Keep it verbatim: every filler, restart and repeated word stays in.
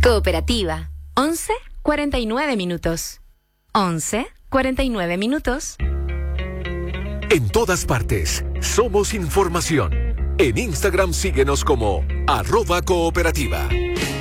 Cooperativa. once cuarenta y nueve minutos. once cuarenta y nueve minutos. En todas partes, somos información. En Instagram síguenos como arroba cooperativa.